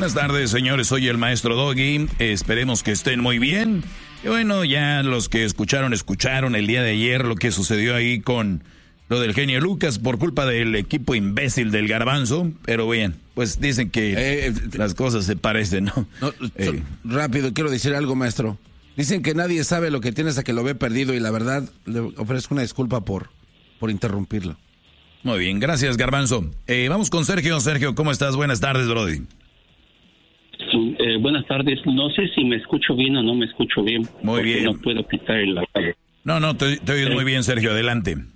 Buenas tardes, señores. Soy el maestro Doggy. Esperemos que estén muy bien. Y bueno, ya los que escucharon el día de ayer lo que sucedió ahí con lo del genio Lucas por culpa del equipo imbécil del Garbanzo. Pero bien, pues dicen que las cosas se parecen, ¿no? Rápido, quiero decir algo, maestro. Dicen que nadie sabe lo que tiene hasta que lo ve perdido y la verdad le ofrezco una disculpa por interrumpirlo. Muy bien, gracias, Garbanzo. Vamos con Sergio. Sergio, ¿cómo estás? Buenas tardes, brody. Sí, buenas tardes. No sé si me escucho bien o no me escucho bien. Muy bien. No puedo quitar el... No, te oyes muy bien, Sergio. Adelante.